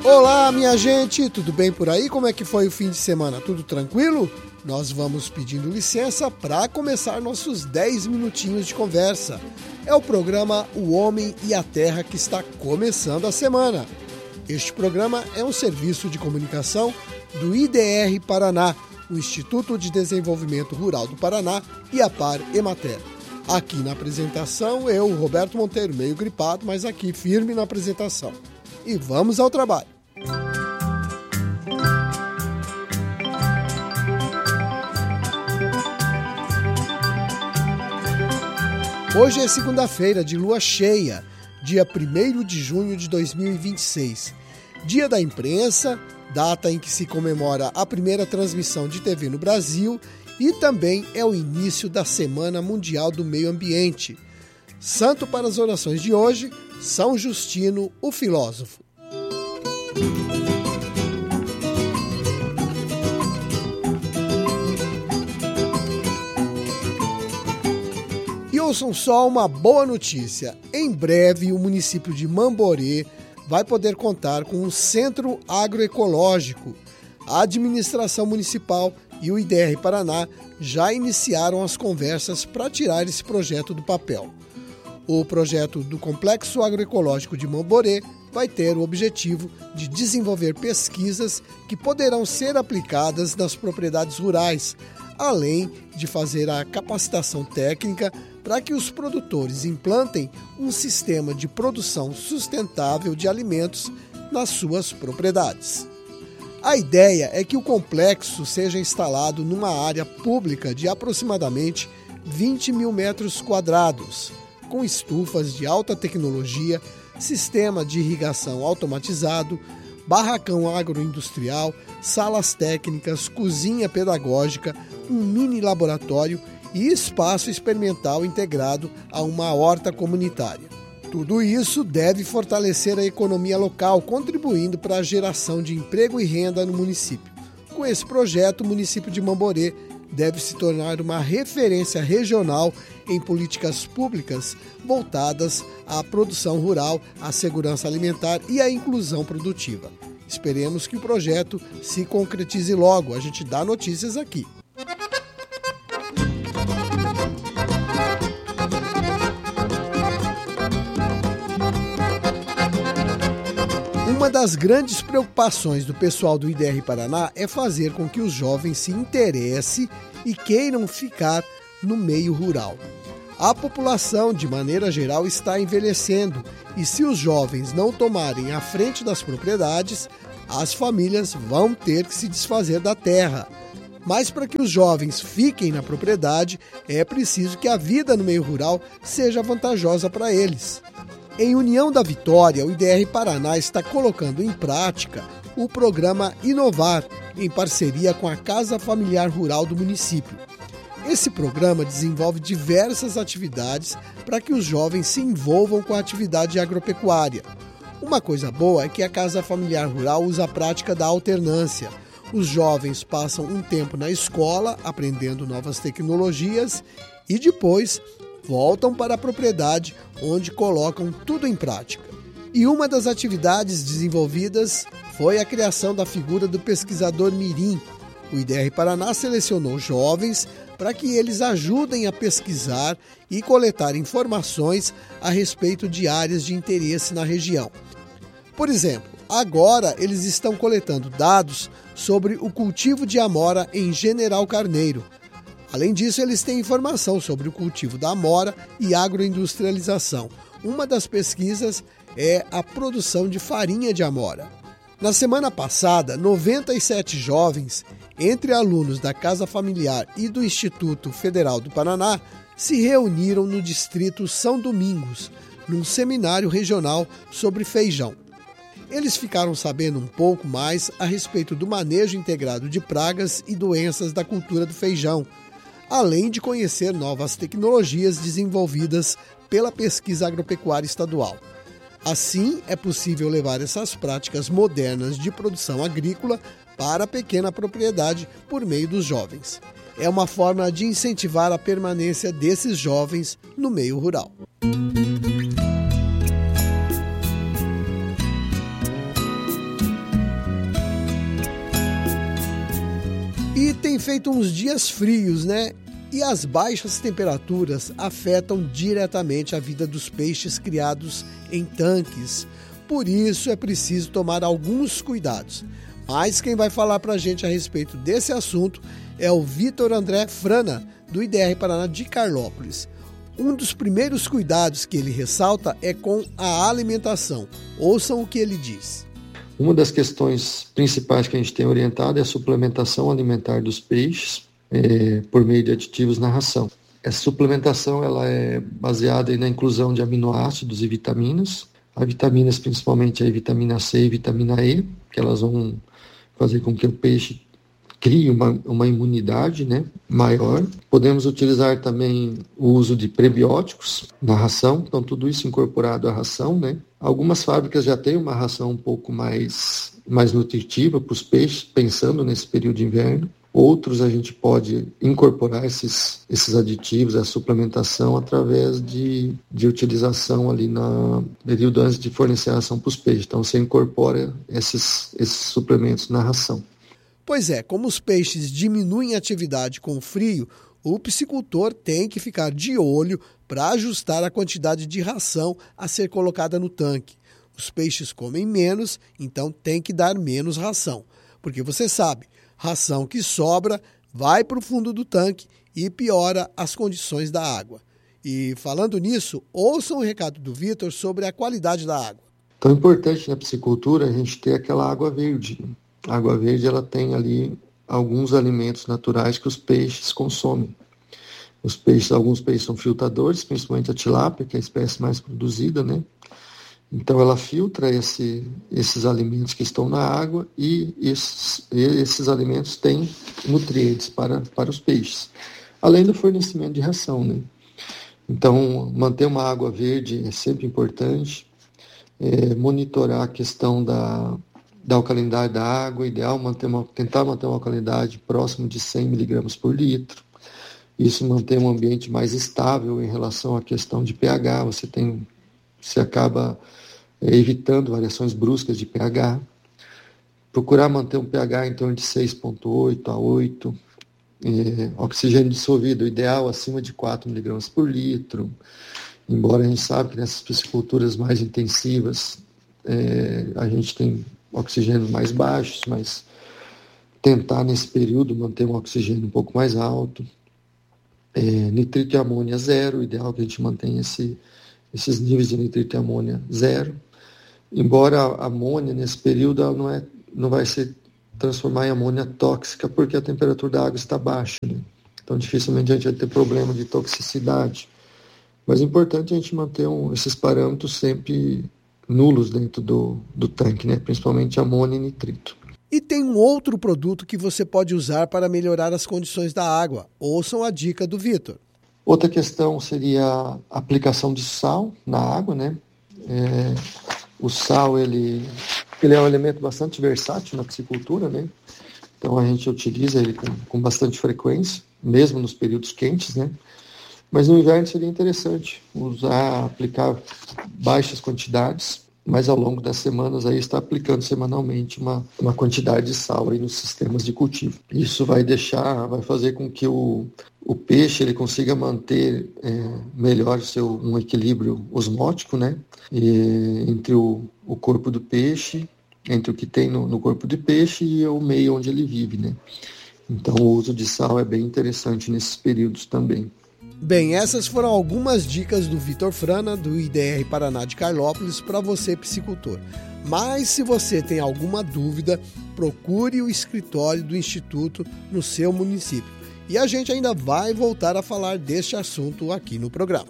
Olá, minha gente, tudo bem por aí? Como é que foi o fim de semana? Tudo tranquilo? Nós vamos pedindo licença para começar nossos 10 minutinhos de conversa. É o programa O Homem e a Terra que está começando a semana. Este programa é um serviço de comunicação do IDR Paraná, o Instituto de Desenvolvimento Rural do Paraná e a Par Emater. Aqui na apresentação, eu, Roberto Monteiro, meio gripado, mas aqui firme na apresentação. E vamos ao trabalho. Hoje é segunda-feira de lua cheia, dia 1º de junho de 2026. Dia da imprensa, data em que se comemora a primeira transmissão de TV no Brasil e também é o início da Semana Mundial do Meio Ambiente. Santo para as orações de hoje, São Justino, o filósofo. E ouçam só uma boa notícia. Em breve, o município de Mamborê vai poder contar com um centro agroecológico. A administração municipal e o IDR Paraná já iniciaram as conversas para tirar esse projeto do papel. O projeto do Complexo Agroecológico de Mamborê vai ter o objetivo de desenvolver pesquisas que poderão ser aplicadas nas propriedades rurais, além de fazer a capacitação técnica para que os produtores implantem um sistema de produção sustentável de alimentos nas suas propriedades. A ideia é que o complexo seja instalado numa área pública de aproximadamente 20 mil metros quadrados, com estufas de alta tecnologia, sistema de irrigação automatizado, barracão agroindustrial, salas técnicas, cozinha pedagógica, um mini laboratório e espaço experimental integrado a uma horta comunitária. Tudo isso deve fortalecer a economia local, contribuindo para a geração de emprego e renda no município. Com esse projeto, o município de Mamborê deve se tornar uma referência regional em políticas públicas voltadas à produção rural, à segurança alimentar e à inclusão produtiva. Esperemos que o projeto se concretize logo. A gente dá notícias aqui. Uma das grandes preocupações do pessoal do IDR Paraná é fazer com que os jovens se interessem e queiram ficar no meio rural. A população, de maneira geral, está envelhecendo e se os jovens não tomarem a frente das propriedades, as famílias vão ter que se desfazer da terra. Mas para que os jovens fiquem na propriedade, é preciso que a vida no meio rural seja vantajosa para eles. Em União da Vitória, o IDR Paraná está colocando em prática o programa Inovar, em parceria com a Casa Familiar Rural do município. Esse programa desenvolve diversas atividades para que os jovens se envolvam com a atividade agropecuária. Uma coisa boa é que a Casa Familiar Rural usa a prática da alternância. Os jovens passam um tempo na escola, aprendendo novas tecnologias e depois voltam para a propriedade, onde colocam tudo em prática. E uma das atividades desenvolvidas foi a criação da figura do pesquisador mirim. O IDR Paraná selecionou jovens para que eles ajudem a pesquisar e coletar informações a respeito de áreas de interesse na região. Por exemplo, agora eles estão coletando dados sobre o cultivo de amora em General Carneiro. Além disso, eles têm informação sobre o cultivo da amora e agroindustrialização. Uma das pesquisas é a produção de farinha de amora. Na semana passada, 97 jovens, entre alunos da Casa Familiar e do Instituto Federal do Paraná, se reuniram no distrito São Domingos, num seminário regional sobre feijão. Eles ficaram sabendo um pouco mais a respeito do manejo integrado de pragas e doenças da cultura do feijão, além de conhecer novas tecnologias desenvolvidas pela pesquisa agropecuária estadual. Assim, é possível levar essas práticas modernas de produção agrícola para a pequena propriedade por meio dos jovens. É uma forma de incentivar a permanência desses jovens no meio rural. tem feito uns dias frios, né? E as baixas temperaturas afetam diretamente a vida dos peixes criados em tanques. Por isso é preciso tomar alguns cuidados. Mas quem vai falar para a gente a respeito desse assunto é o Vitor André Frana, do IDR Paraná de Carlópolis. Um dos primeiros cuidados que ele ressalta é com a alimentação. Ouçam o que ele diz. Uma das questões principais que a gente tem orientado é a suplementação alimentar dos peixes por meio de aditivos na ração. Essa suplementação ela é baseada na inclusão de aminoácidos e vitaminas. As vitaminas, principalmente a vitamina C e vitamina E, que elas vão fazer com que o peixe crie uma imunidade, né, maior. Podemos utilizar também o uso de prebióticos na ração, então tudo isso incorporado à ração, né. Algumas fábricas já têm uma ração um pouco mais nutritiva para os peixes, pensando nesse período de inverno. Outros a gente pode incorporar esses aditivos, a suplementação, através de utilização ali no período antes de fornecer a ração para os peixes. Então você incorpora esses suplementos na ração. Pois é, como os peixes diminuem a atividade com o frio, o piscicultor tem que ficar de olho para ajustar a quantidade de ração a ser colocada no tanque. Os peixes comem menos, então tem que dar menos ração. Porque você sabe, ração que sobra vai para o fundo do tanque e piora as condições da água. E falando nisso, ouçam o recado do Vitor sobre a qualidade da água. Então é importante na piscicultura a gente ter aquela água verde. A água verde ela tem ali alguns alimentos naturais que os peixes consomem. Alguns peixes são filtradores, principalmente a tilápia, que é a espécie mais produzida, né? Então ela filtra esses alimentos que estão na água e esses alimentos têm nutrientes para os peixes, além do fornecimento de ração, né? Então manter uma água verde é sempre importante, monitorar a questão da alcalinidade da água, ideal tentar manter uma alcalinidade próximo de 100 mg por litro. Isso mantém um ambiente mais estável em relação à questão de pH, você acaba evitando variações bruscas de pH. Procurar manter um pH em torno de 6,8 a 8. Oxigênio dissolvido, ideal acima de 4 mg por litro. Embora a gente sabe que nessas pisciculturas mais intensivas a gente tem oxigênios mais baixos, mas tentar nesse período manter um oxigênio um pouco mais alto. Nitrito de amônia zero, ideal que a gente mantenha esses níveis de nitrito de amônia zero. Embora a amônia nesse período ela não vai se transformar em amônia tóxica porque a temperatura da água está baixa, né? Então dificilmente a gente vai ter problema de toxicidade. Mas é importante a gente manter esses parâmetros sempre nulos dentro do tanque, né? Principalmente amônia e nitrito. E tem um outro produto que você pode usar para melhorar as condições da água. Ouçam a dica do Vitor. Outra questão seria a aplicação de sal na água, né? O sal ele é um elemento bastante versátil na piscicultura, né? Então a gente utiliza ele com bastante frequência, mesmo nos períodos quentes, né? Mas no inverno seria interessante aplicar baixas quantidades, mas ao longo das semanas aí está aplicando semanalmente uma quantidade de sal aí nos sistemas de cultivo. Isso vai fazer com que o peixe ele consiga manter melhor um equilíbrio osmótico, né? Entre o corpo do peixe, entre o que tem no corpo do peixe e o meio onde ele vive, né? Então o uso de sal é bem interessante nesses períodos também. Bem, essas foram algumas dicas do Vitor Frana, do IDR Paraná de Carlópolis, para você, piscicultor. Mas se você tem alguma dúvida, procure o escritório do Instituto no seu município. E a gente ainda vai voltar a falar deste assunto aqui no programa.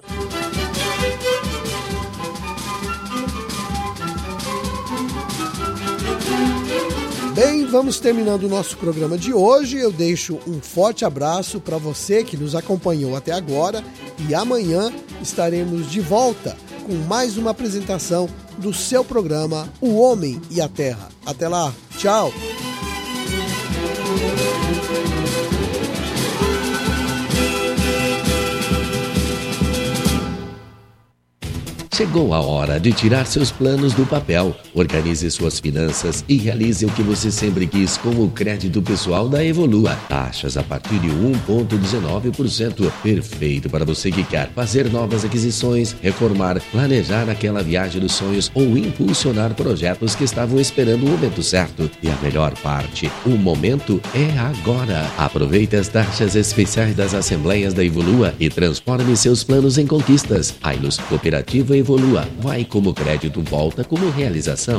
Bem, vamos terminando o nosso programa de hoje. Eu deixo um forte abraço para você que nos acompanhou até agora e amanhã estaremos de volta com mais uma apresentação do seu programa O Homem e a Terra. Até lá, tchau! Chegou a hora de tirar seus planos do papel. Organize suas finanças e realize o que você sempre quis com o crédito pessoal da Evolua. Taxas a partir de 1,19%. Perfeito para você que quer fazer novas aquisições, reformar, planejar aquela viagem dos sonhos ou impulsionar projetos que estavam esperando o momento certo. E a melhor parte, o momento é agora. Aproveite as taxas especiais das assembleias da Evolua e transforme seus planos em conquistas. A Ilus Cooperativa Evolua. Vai como crédito, volta como realização.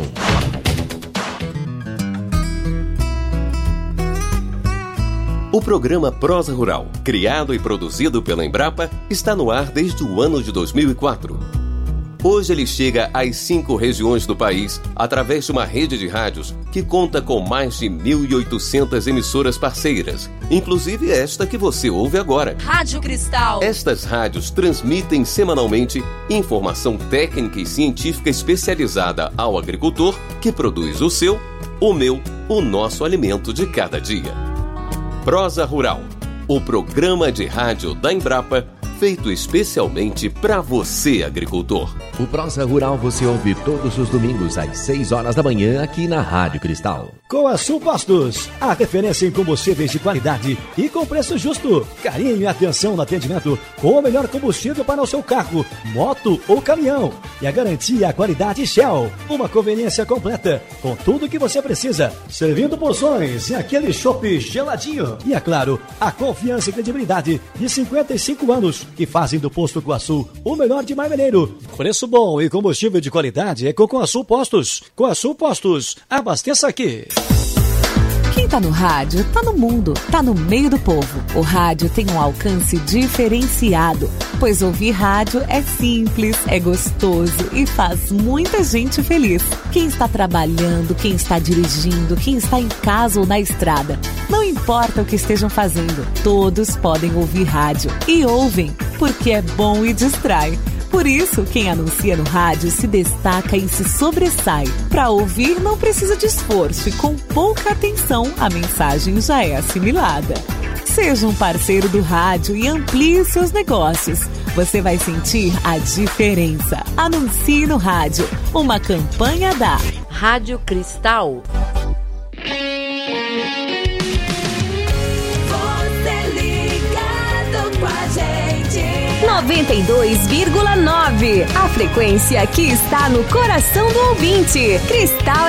O programa Prosa Rural, criado e produzido pela Embrapa, está no ar desde o ano de 2004. Hoje ele chega às 5 regiões do país através de uma rede de rádios que conta com mais de 1.800 emissoras parceiras, inclusive esta que você ouve agora. Rádio Cristal. Estas rádios transmitem semanalmente informação técnica e científica especializada ao agricultor que produz o seu, o meu, o nosso alimento de cada dia. Prosa Rural, o programa de rádio da Embrapa, feito especialmente para você, agricultor. O Prosa Rural você ouve todos os domingos às 6 horas da manhã aqui na Rádio Cristal. Coasul Postos, a referência em combustíveis de qualidade e com preço justo. Carinho e atenção no atendimento com o melhor combustível para o seu carro, moto ou caminhão. E a garantia e a qualidade Shell. Uma conveniência completa com tudo o que você precisa. Servindo porções e aquele chopp geladinho. E é claro, a confiança e credibilidade de 55 anos que fazem do Posto Coasul o melhor de Marmeleiro. Preço bom e combustível de qualidade é com Coasul Postos. Coasul Postos, abasteça aqui. Quem tá no rádio, tá no mundo, tá no meio do povo. O rádio tem um alcance diferenciado, pois ouvir rádio é simples, é gostoso e faz muita gente feliz. Quem está trabalhando, quem está dirigindo, quem está em casa ou na estrada, não importa o que estejam fazendo, todos podem ouvir rádio e ouvem, porque é bom e distrai. Por isso, quem anuncia no rádio se destaca e se sobressai. Para ouvir, não precisa de esforço e com pouca atenção, a mensagem já é assimilada. Seja um parceiro do rádio e amplie seus negócios. Você vai sentir a diferença. Anuncie no rádio. Uma campanha da Rádio Cristal. 92,9. A frequência que está no coração do ouvinte. Cristal